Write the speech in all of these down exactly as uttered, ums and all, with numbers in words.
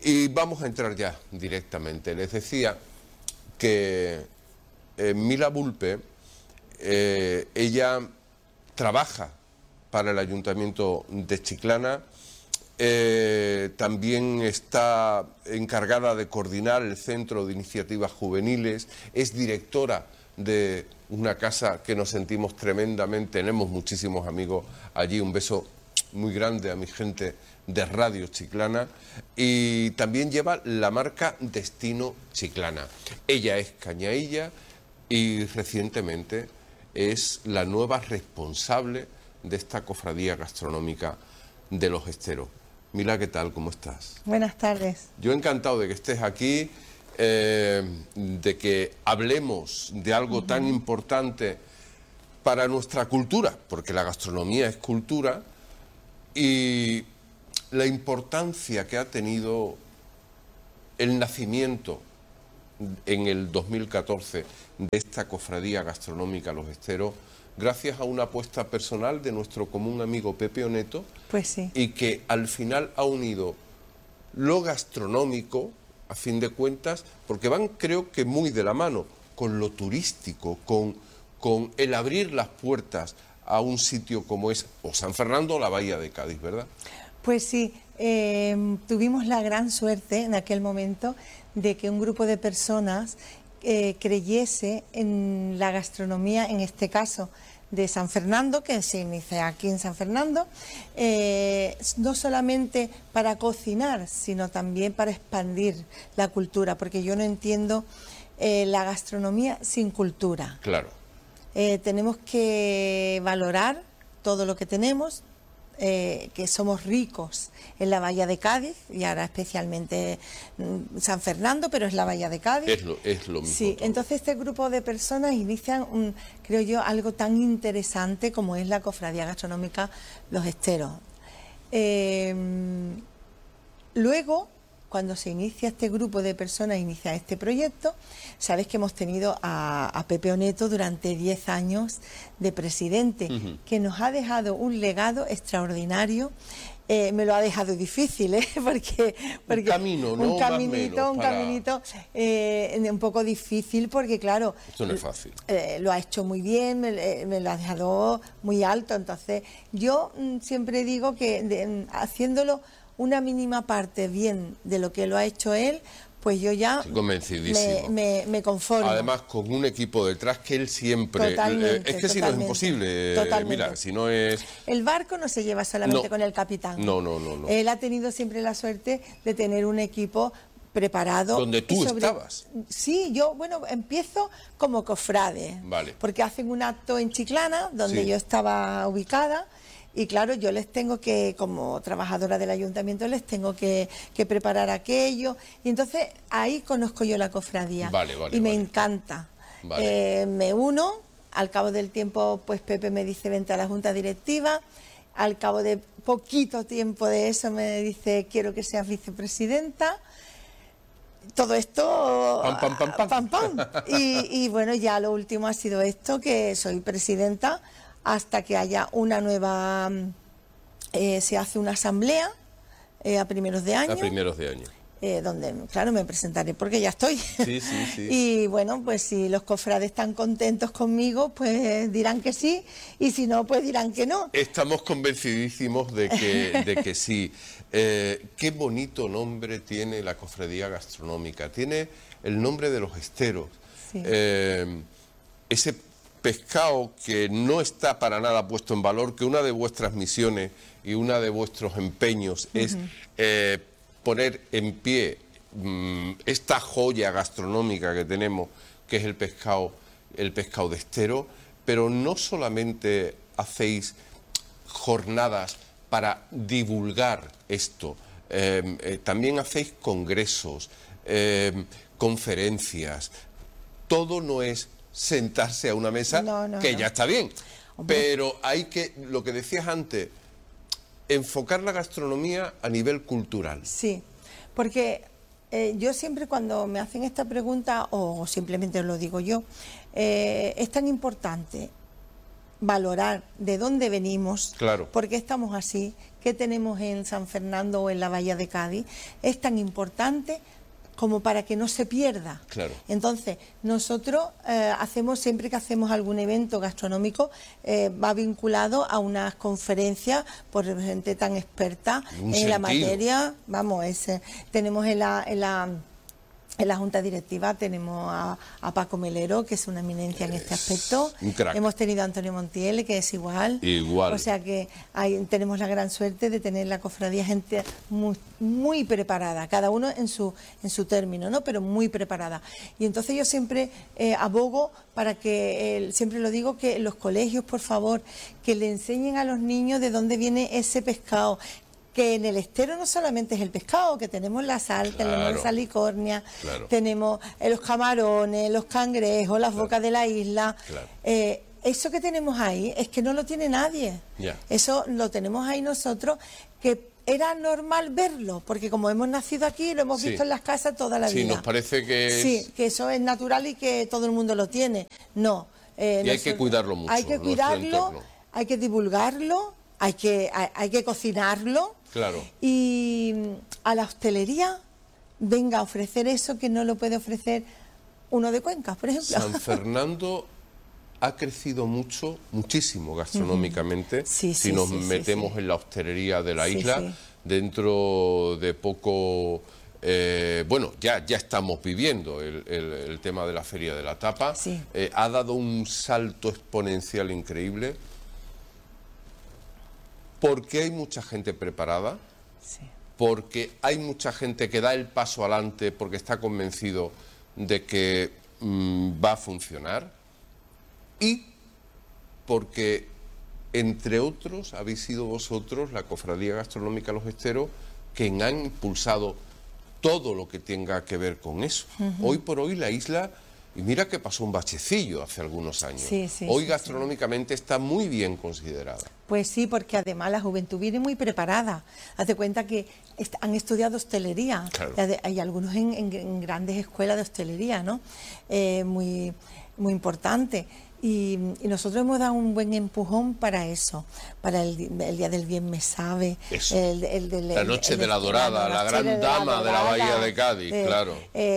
Y vamos a entrar ya directamente. Les decía que eh, Mila Bulpe, eh, ella trabaja para el Ayuntamiento de Chiclana, eh, también está encargada de coordinar el Centro de Iniciativas Juveniles, es directora de una casa que nos sentimos tremendamente, tenemos muchísimos amigos allí, un beso muy grande a mi gente de Radio Chiclana, y también lleva la marca Destino Chiclana. Ella es cañailla y recientemente es la nueva responsable de esta cofradía gastronómica de Los Esteros. Mila, ¿qué tal? ¿Cómo estás? Buenas tardes. Yo encantado de que estés aquí, eh, de que hablemos de algo uh-huh. tan importante para nuestra cultura, porque la gastronomía es cultura, y la importancia que ha tenido el nacimiento en el dos mil catorce de esta cofradía gastronómica Los Esteros, gracias a una apuesta personal de nuestro común amigo Pepe Oneto, pues sí. y que al final ha unido lo gastronómico, a fin de cuentas, porque van creo que muy de la mano, con lo turístico, con, con el abrir las puertas a un sitio como es o San Fernando o la Bahía de Cádiz, ¿verdad? Pues sí, eh, tuvimos la gran suerte en aquel momento de que un grupo de personas eh, creyese en la gastronomía, en este caso de San Fernando, que se inicia aquí en San Fernando, eh, no solamente para cocinar, sino también para expandir la cultura, porque yo no entiendo eh, la gastronomía sin cultura. Claro. Eh, tenemos que valorar todo lo que tenemos, eh, que somos ricos en la Bahía de Cádiz, y ahora especialmente mm, San Fernando, pero es la Bahía de Cádiz. Es lo, es lo mismo. Sí, todo. Entonces este grupo de personas inician, un, creo yo, algo tan interesante como es la cofradía gastronómica Los Esteros. Eh, luego, cuando se inicia este grupo de personas, inicia este proyecto, sabes que hemos tenido a, a Pepe Oneto durante diez años de presidente, uh-huh. que nos ha dejado un legado extraordinario. Eh, me lo ha dejado difícil, ¿eh? porque, porque un camino, ¿no? Un caminito, un para... caminito eh, un poco difícil, porque claro, esto no es fácil. Eh, lo ha hecho muy bien, me, me lo ha dejado muy alto. Entonces, yo mm, siempre digo que de, haciéndolo una mínima parte bien de lo que lo ha hecho él, pues yo ya convencidísimo. Me, me, me conformo. Además, con un equipo detrás que él siempre... Totalmente, es que si no es imposible. Totalmente. Mira, si no es... El barco no se lleva solamente no, con el capitán. No, no, no, no. Él ha tenido siempre la suerte de tener un equipo preparado. ¿Donde tú sobre... estabas? Sí, yo, bueno, empiezo como cofrade. Vale. Porque hacen un acto en Chiclana, donde sí. yo estaba ubicada. Y claro, yo les tengo que, como trabajadora del ayuntamiento, les tengo que, que preparar aquello. Y entonces ahí conozco yo la cofradía. Vale, vale, y me vale. encanta. Vale. Eh, me uno, al cabo del tiempo, pues Pepe me dice, vente a la junta directiva. Al cabo de poquito tiempo de eso me dice, quiero que seas vicepresidenta. Todo esto... Pam, pam, pam, pam. pam, pam. Y, y bueno, ya lo último ha sido esto, que soy presidenta, hasta que haya una nueva, eh, se hace una asamblea eh, a primeros de año. A primeros de año. Eh, donde, claro, me presentaré porque ya estoy. Sí, sí, sí. Y bueno, pues si los cofrades están contentos conmigo, pues dirán que sí, y si no, pues dirán que no. Estamos convencidísimos de que, de que sí. Eh, qué bonito nombre tiene la cofradía gastronómica. Tiene el nombre de Los Esteros. Sí. Eh, ese pescado que no está para nada puesto en valor, que una de vuestras misiones y una de vuestros empeños uh-huh. es eh, poner en pie mmm, esta joya gastronómica que tenemos, que es el pescado, el pescado de estero, pero no solamente hacéis jornadas para divulgar esto, eh, eh, también hacéis congresos, eh, conferencias, todo no es sentarse a una mesa, no, no, que no. ya está bien, Hombre. Pero hay que, lo que decías antes, enfocar la gastronomía a nivel cultural. Sí, porque eh, yo siempre cuando me hacen esta pregunta, o simplemente lo digo yo, eh, es tan importante valorar de dónde venimos, claro. por qué estamos así, qué tenemos en San Fernando o en la Bahía de Cádiz, es tan importante como para que no se pierda. Claro. Entonces, nosotros eh, hacemos, siempre que hacemos algún evento gastronómico, eh, va vinculado a unas conferencias por gente tan experta en sentido. la materia. Vamos, es, eh, tenemos en la... En la En la Junta Directiva tenemos a, a Paco Melero, que es una eminencia en este aspecto. Un crack. Hemos tenido a Antonio Montiel, que es igual. Igual. O sea que hay, tenemos la gran suerte de tener la cofradía gente muy, muy preparada, cada uno en su, en su término, ¿no? Pero muy preparada. Y entonces yo siempre eh, abogo para que, eh, siempre lo digo, que los colegios, por favor, que le enseñen a los niños de dónde viene ese pescado. Que en el estero no solamente es el pescado, que tenemos la sal, claro, tenemos la salicornia, claro. tenemos eh, los camarones, los cangrejos, las claro. bocas de la isla. Claro. Eh, eso que tenemos ahí es que no lo tiene nadie. Yeah. Eso lo tenemos ahí nosotros, que era normal verlo, porque como hemos nacido aquí, lo hemos sí. visto en las casas toda la sí, vida. Sí, nos parece que es... Sí, que eso es natural y que todo el mundo lo tiene. No. Eh, y hay que cuidarlo mucho. Hay que cuidarlo, hay que divulgarlo, hay que, hay, hay que cocinarlo. Claro. Y a la hostelería venga a ofrecer eso que no lo puede ofrecer uno de Cuenca, por ejemplo. San Fernando ha crecido mucho, muchísimo gastronómicamente. Uh-huh. sí, si sí, nos sí, metemos sí, en la hostelería de la sí, isla, sí. dentro de poco... Eh, bueno, ya, ya estamos viviendo el, el, el tema de la Feria de la Tapa. Sí. Eh, ha dado un salto exponencial increíble. Porque hay mucha gente preparada, sí. porque hay mucha gente que da el paso adelante porque está convencido de que mmm, va a funcionar y porque, entre otros, habéis sido vosotros, la Cofradía Gastronómica Los Esteros, quien han impulsado todo lo que tenga que ver con eso. Uh-huh. Hoy por hoy la isla... Y mira que pasó un bachecillo hace algunos años. Sí, sí, Hoy sí, gastronómicamente sí. está muy bien considerada. Pues sí, porque además la juventud viene muy preparada. Hazte cuenta que est- han estudiado hostelería. Claro. Hay algunos en, en, en grandes escuelas de hostelería, ¿no? Eh, muy, muy importante. Y, y nosotros hemos dado un buen empujón para eso, para el, el Día del Bien Me Sabe, el, el, el, el, la Noche el, de la Dorada, la, la gran de dama la de la Bahía de Cádiz, eh, claro.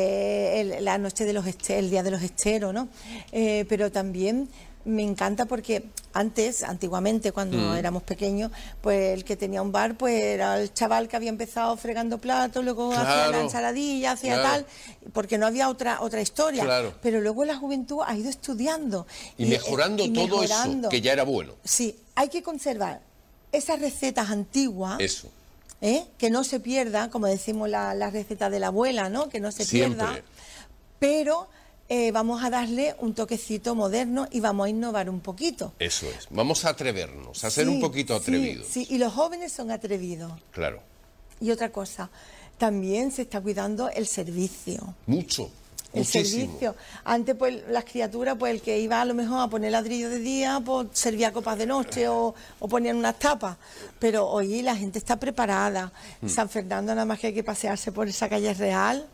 Eh, el, la noche de los este, el Día de los Esteros, ¿no? Eh, pero también me encanta porque antes, antiguamente, cuando mm. éramos pequeños, pues el que tenía un bar, pues era el chaval que había empezado fregando platos, luego claro, hacía la ensaladilla, hacía claro. tal, porque no había otra otra historia. Claro. Pero luego la juventud ha ido estudiando. Y, y mejorando y todo mejorando. Eso, que ya era bueno. Sí, hay que conservar esas recetas antiguas. Eso. ¿eh? Que no se pierda, como decimos la, la receta de la abuela, ¿no? Que no se Siempre. pierda. Pero... Eh, vamos a darle un toquecito moderno y vamos a innovar un poquito. Eso es, vamos a atrevernos, a ser sí, un poquito atrevidos. Sí, sí, y los jóvenes son atrevidos. Claro. Y otra cosa, también se está cuidando el servicio. Mucho, el muchísimo. Servicio. Antes, pues, las criaturas, pues, el que iba a lo mejor a poner ladrillo de día, pues, servía copas de noche o, o ponían unas tapas. Pero hoy la gente está preparada. Hmm. San Fernando nada más que hay que pasearse por esa calle real.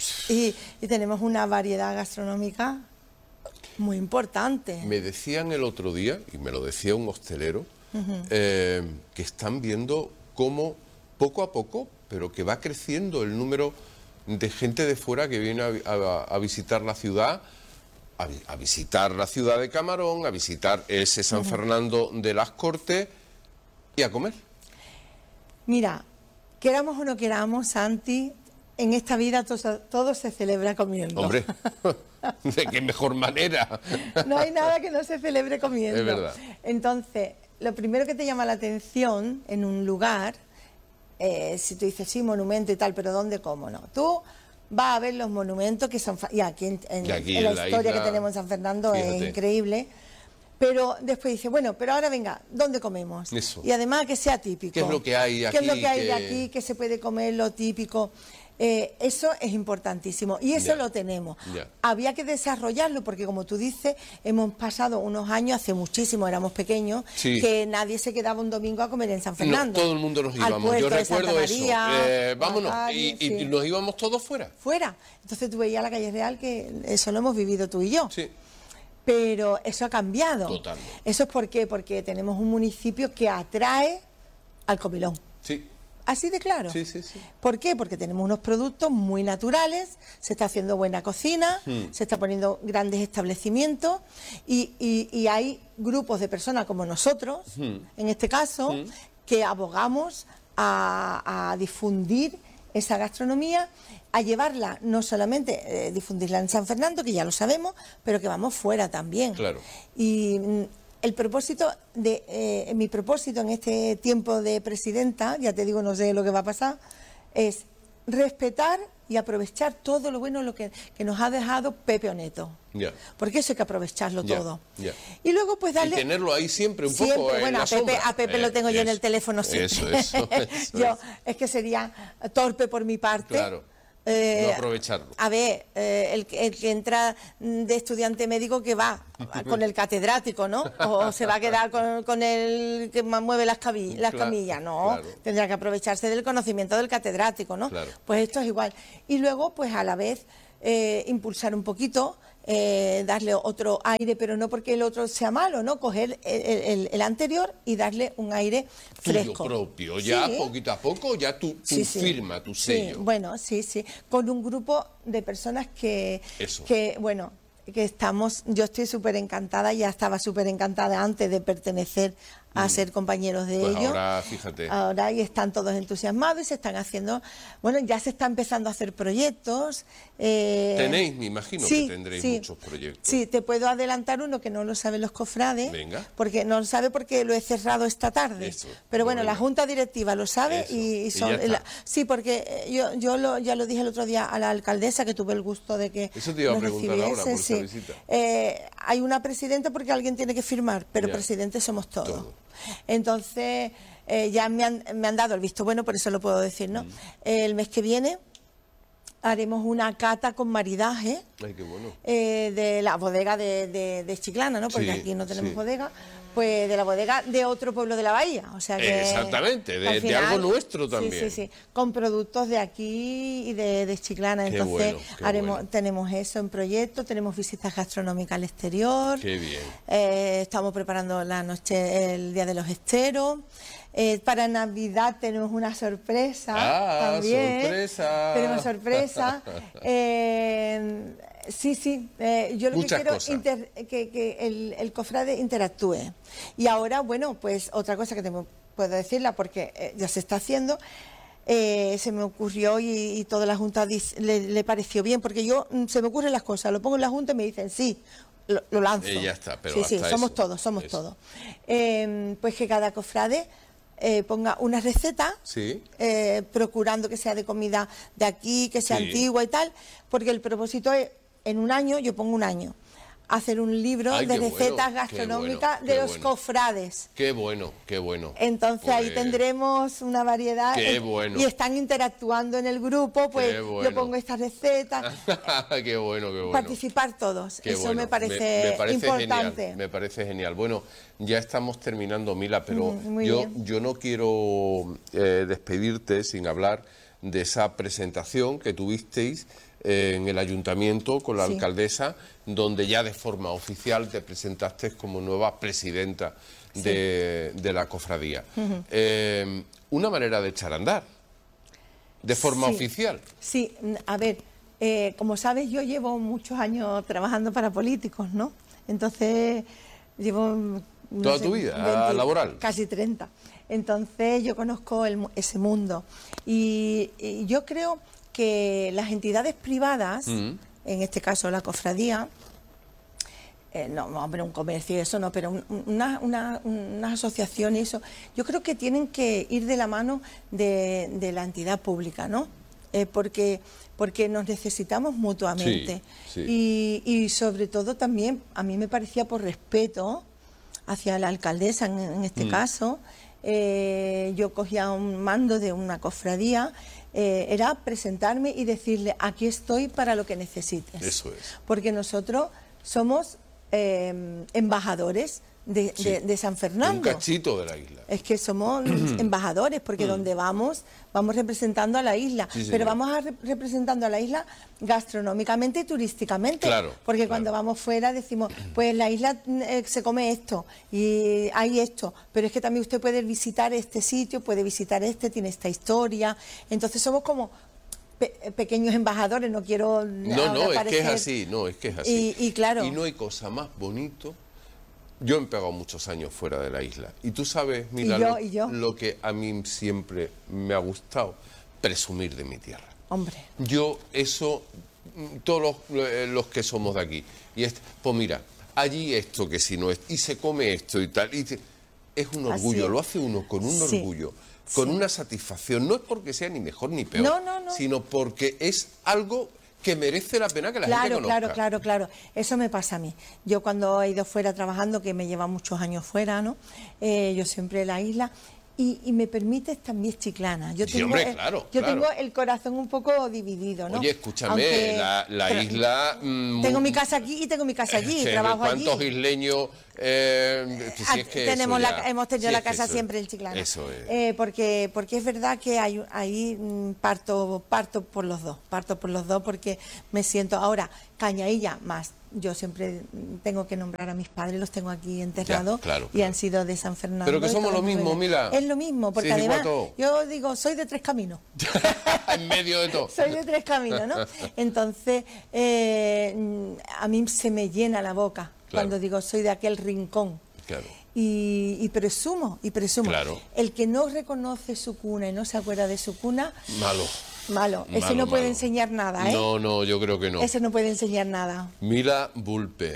Y, y tenemos una variedad gastronómica muy importante. Me decían el otro día, y me lo decía un hostelero, uh-huh. eh, que están viendo cómo poco a poco, pero que va creciendo el número de gente de fuera que viene a, a, a visitar la ciudad, a, a visitar la ciudad de Camarón, a visitar ese San uh-huh. Fernando de las Cortes y a comer. Mira, queramos o no queramos, Santi, en esta vida todo, todo se celebra comiendo. Hombre, ¿de qué mejor manera? No hay nada que no se celebre comiendo. Es verdad. Entonces, lo primero que te llama la atención en un lugar, eh, si tú dices, sí, monumento y tal, pero ¿dónde, cómo no? Tú vas a ver los monumentos que son... Y aquí en, en, y aquí en la, en la historia isla, que tenemos en San Fernando fíjate. Es increíble. Pero después dice, bueno, pero ahora venga, ¿dónde comemos? Eso. Y además que sea típico. ¿Qué es lo que hay aquí? ¿Qué es lo que hay que... de aquí? ¿Qué se puede comer? Lo típico. Eh, eso es importantísimo y eso ya, lo tenemos. Ya. Había que desarrollarlo porque, como tú dices, hemos pasado unos años, hace muchísimo, éramos pequeños, sí. que nadie se quedaba un domingo a comer en San Fernando. No, todo el mundo nos íbamos, yo recuerdo María, eso. Eh, vámonos, Macario, y, y sí. nos íbamos todos fuera. Fuera. Entonces tú veías la calle Real, que eso lo hemos vivido tú y yo. Sí. pero eso ha cambiado. Totalmente. ¿Eso es por qué? Porque tenemos un municipio que atrae al comilón. Sí. Así de claro. Sí, sí, sí. ¿Por qué? Porque tenemos unos productos muy naturales, se está haciendo buena cocina, Hmm. se está poniendo grandes establecimientos y, y- y hay grupos de personas como nosotros, Hmm. en este caso, Hmm. que abogamos a, a difundir esa gastronomía, a llevarla, no solamente eh, difundirla en San Fernando, que ya lo sabemos, pero que vamos fuera también. Claro. Y mm, el propósito de eh, mi propósito en este tiempo de presidenta, ya te digo, no sé lo que va a pasar, es respetar y aprovechar todo lo bueno lo que, que nos ha dejado Pepe Oneto. Ya. Porque eso hay que aprovecharlo Ya, todo. ya. Y luego pues Y darle... tenerlo ahí siempre un Siempre, poco en bueno, la a Pepe, sombra. a Pepe Eh, lo tengo yo en eso, el teléfono siempre. Eso, eso, eso yo, es. es que sería torpe por mi parte. Claro. eh, No aprovecharlo. A ver, eh, el, que- el que entra de estudiante médico que va con el catedrático, ¿no? O se va a quedar con, con el que más mueve las, cabi- las Claro, camillas, no. claro. Tendrá que aprovecharse del conocimiento del catedrático, ¿no? Claro. Pues esto es igual. Y luego, pues a la vez, eh, impulsar un poquito, eh, darle otro aire, pero no porque el otro sea malo, ¿no? Coger el, el- el anterior y darle un aire Tuyo fresco. propio, ya Sí. poquito a poco, ya tu, tu Sí, sí. firma, tu Sí, sello. bueno, sí, sí. Con un grupo de personas que, Eso. que bueno, que estamos, yo estoy súper encantada, ya estaba súper encantada antes de pertenecer a ser compañeros de Pues ellos. ahora, fíjate. Ahora y están todos entusiasmados y se están haciendo, bueno, ya se está empezando a hacer proyectos. eh, Tenéis, me imagino sí, que tendréis sí. muchos proyectos. Sí, te puedo adelantar uno que no lo saben los cofrades. Venga. Porque no lo sabe porque lo he cerrado esta tarde. Eso, Pero bueno, venga. la Junta Directiva lo sabe Eso, y, y y son... ya está. la- sí, porque eh, yo, yo lo, ya lo dije el otro día a la alcaldesa, que tuve el gusto de que Eso te iba a nos preguntar ahora, recibiese, por esa sí. visita. Eh, hay una presidenta porque alguien tiene que firmar, pero Ya. presidentes somos todos. Todos. Entonces, eh, ya me han, me han dado el visto bueno, por eso lo puedo decir, ¿no? Mm. El mes que viene haremos una cata con maridaje Ay, qué bueno. eh, de la bodega de, de- de Chiclana, ¿no? Porque Sí, aquí no tenemos sí. bodega, pues de la bodega de otro pueblo de la bahía, o sea que... Exactamente, de- al de algo nuestro sí, también. Sí, sí, con productos de aquí y de, de Chiclana, Qué entonces bueno, qué haremos, bueno. tenemos eso en proyecto, tenemos visitas gastronómicas al exterior, Qué bien. eh, estamos preparando la noche, el Día de los Esteros. Eh, para Navidad tenemos una sorpresa Ah, también. sorpresa. Tenemos sorpresa. Eh, sí, sí. eh, yo lo Muchas que quiero cosas. inter- que, que el, el cofrade interactúe. Y ahora, bueno, pues otra cosa que te puedo decirla porque eh, ya se está haciendo. eh, se me ocurrió y, y toda la Junta dice- le, le pareció bien, porque yo mm, se me ocurren las cosas, lo pongo en la Junta y me dicen sí, lo, lo lanzo. Y ya está, pero sí, sí, hasta somos eso, todos, somos eso. todos. Eh, pues que cada cofrade eh, ponga una receta, Sí. eh, procurando que sea de comida de aquí, que sea Sí. antigua y tal, porque el propósito es, en un año, yo pongo un año, hacer un libro Ay, de qué bueno, recetas qué gastronómicas bueno, de qué los bueno. cofrades. Qué bueno, qué bueno. Entonces ahí Pues, tendremos una variedad. Qué eh, bueno. Y están interactuando en el grupo, pues Qué bueno. yo pongo estas recetas, qué bueno, qué bueno. participar todos. Qué Eso bueno. me parece, me parece importante. Genial, me parece genial. Bueno, ya estamos terminando, Mila, pero Mm, muy yo, bien. yo no quiero eh, despedirte sin hablar de esa presentación que tuvisteis eh, en el ayuntamiento con la Sí. alcaldesa, donde ya de forma oficial te presentaste como nueva presidenta de, de la cofradía. Eh, una manera de echar a andar, de forma Sí. oficial. Sí, mm, a ver, eh, como sabes, yo llevo muchos años trabajando para políticos, ¿no? Entonces, llevo... mm, no ¿Toda sé, tu vida laboral? Casi treinta. Entonces, yo conozco el mu- ese mundo. Y, y yo creo que las entidades privadas, Mm. en este caso la cofradía, eh, no, vamos a ver un comercio y eso no, pero un- una, una, una asociación y eso, yo creo que tienen que ir de la mano de, de la entidad pública, ¿no? Eh, porque, porque nos necesitamos mutuamente. Sí, sí. Y, y sobre todo también, a mí me parecía por respeto hacia la alcaldesa en, en este Mm. caso, eh, yo cogía un mando de una cofradía, eh, era presentarme y decirle, aquí estoy para lo que necesites. Eso es. Porque nosotros somos eh, embajadores de, Sí. de, de San Fernando. Un cachito de la isla. Es que somos embajadores, porque donde vamos, vamos representando a la isla, Sí, pero señor. vamos a re- representando a la isla gastronómicamente y turísticamente, Claro, porque claro. cuando vamos fuera decimos, pues la isla eh, se come esto y hay esto, pero es que también usted puede visitar este sitio, puede visitar este, tiene esta historia, entonces somos como pe- pequeños embajadores, no quiero No, ahora no, es que parecer- es así, no, es que es así. Y- y claro. Y no hay cosa más bonito. Yo he pegado muchos años fuera de la isla. Y tú sabes, Mila, Y yo, lo, y yo. lo que a mí siempre me ha gustado, presumir de mi tierra. Hombre, Yo eso, mm, todos los, eh, los que somos de aquí. Y este, pues mira, allí esto que si no es, y se come esto y tal. Y te- es un Así orgullo, es. lo hace uno con un Sí, orgullo, con sí. una satisfacción. No es porque sea ni mejor ni peor, No, no, no. sino porque es algo que merece la pena que la gente claro, conozca. claro, claro, claro. Eso me pasa a mí. Yo cuando he ido fuera trabajando, que me lleva muchos años fuera, ¿no? Eh, yo siempre en la isla. Y, y me permites también Chiclana. Yo Sí, tengo, hombre, eh, claro, yo claro. tengo el corazón un poco dividido, ¿no? Oye, escúchame, Aunque- la, la pero- isla... mm, Tengo mu- mi casa aquí y tengo mi casa allí, eh, trabajo allí. ¿Cuántos isleños? Eh, si Ah, es que tenemos eso la- ya- hemos tenido si la es que casa eso- siempre en Chiclana. Eso es. Eh, porque, porque es verdad que hay, ahí mm, parto, parto por los dos, parto por los dos porque me siento ahora Cañailla más. Yo siempre mm, tengo que nombrar a mis padres, los tengo aquí enterrados Ya, claro, y claro. han sido de San Fernando. Pero que y somos toda lo mi mismo, familia. Mila. Es lo mismo, porque Sí, es igual además todo. yo digo, soy de tres caminos. en medio de todo. Soy de tres caminos, ¿no? Entonces, eh, mm, a mí se me llena la boca Claro. cuando digo soy de aquel rincón. Claro. Y, y presumo, y presumo. Claro. El que no reconoce su cuna y no se acuerda de su cuna, Malo. malo. Ese Malo, no puede malo. enseñar nada, ¿eh? No, no, yo creo que no. Ese no puede enseñar nada. Mila Bulpe,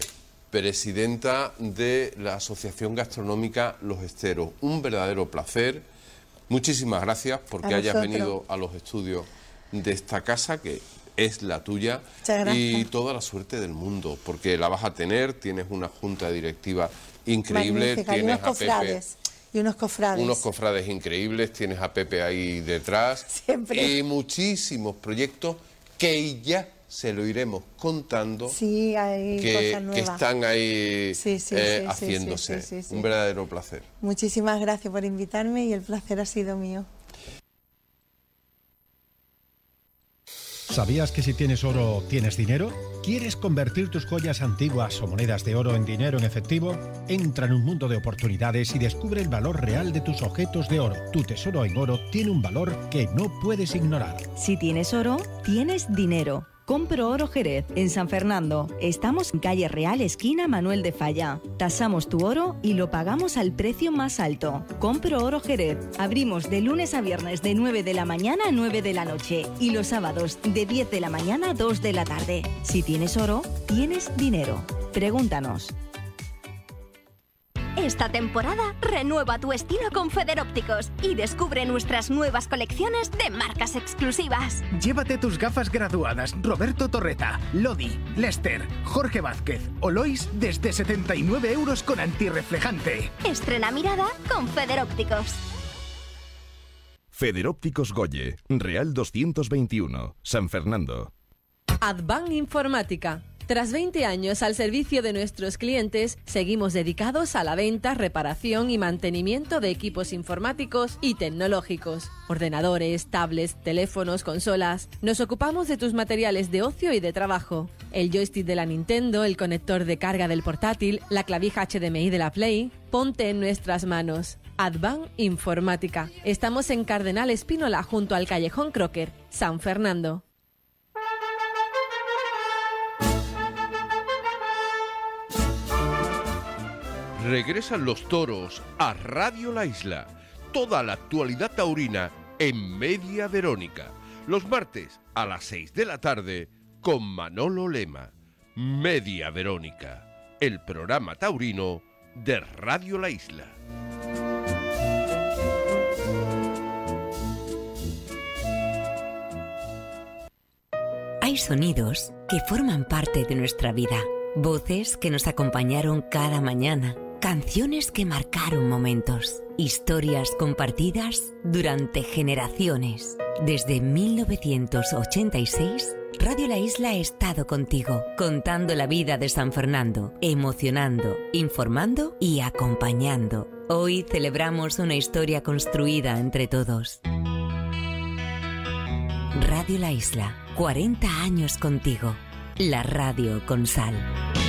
presidenta de la Asociación Gastronómica Los Esteros. Un verdadero placer. Muchísimas gracias porque A hayas vosotros. venido a los estudios de esta casa que es la tuya. Muchas gracias. Y toda la suerte del mundo, porque la vas a tener, tienes una junta directiva increíble, Magnífica. Y tienes unos a Pepe, cofrades. Y unos cofrades. unos cofrades increíbles, tienes a Pepe ahí detrás. Siempre. Y muchísimos proyectos que ya se lo iremos contando. Sí, hay Que, cosas que nuevas. están ahí Sí, sí, eh, sí, sí, haciéndose. sí, sí, sí, sí. Un verdadero placer. Muchísimas gracias por invitarme y el placer ha sido mío. ¿Sabías que si tienes oro, tienes dinero? ¿Quieres convertir tus joyas antiguas o monedas de oro en dinero en efectivo? Entra en un mundo de oportunidades y descubre el valor real de tus objetos de oro. Tu tesoro en oro tiene un valor que no puedes ignorar. Si tienes oro, tienes dinero. Compro Oro Jerez, en San Fernando. Estamos en calle Real, esquina Manuel de Falla. Tasamos tu oro y lo pagamos al precio más alto. Compro Oro Jerez. Abrimos de lunes a viernes de nueve de la mañana a nueve de la noche y los sábados de diez de la mañana a dos de la tarde. Si tienes oro, tienes dinero. Pregúntanos. Esta temporada renueva tu estilo con Federópticos y descubre nuestras nuevas colecciones de marcas exclusivas. Llévate tus gafas graduadas Roberto Torreta, Lodi, Lester, Jorge Vázquez o Lois desde setenta y nueve euros con antirreflejante. Estrena mirada con Federópticos. Federópticos Goye, Real doscientos veintiuno, San Fernando. Advan Informática. Tras veinte años al servicio de nuestros clientes, seguimos dedicados a la venta, reparación y mantenimiento de equipos informáticos y tecnológicos. Ordenadores, tablets, teléfonos, consolas. Nos ocupamos de tus materiales de ocio y de trabajo. El joystick de la Nintendo, el conector de carga del portátil, la clavija H D M I de la Play. Ponte en nuestras manos. Advan Informática. Estamos en Cardenal Espínola junto al Callejón Crocker, San Fernando. Regresan los toros a Radio La Isla. Toda la actualidad taurina en Media Verónica. Los martes a las seis de la tarde con Manolo Lema. Media Verónica, el programa taurino de Radio La Isla. Hay sonidos que forman parte de nuestra vida, voces que nos acompañaron cada mañana, Canciones que marcaron momentos. Historias compartidas durante generaciones. Desde mil novecientos ochenta y seis, Radio La Isla ha estado contigo, contando la vida de San Fernando, emocionando, informando y acompañando. Hoy celebramos una historia construida entre todos. Radio La Isla, cuarenta años contigo. La radio con sal.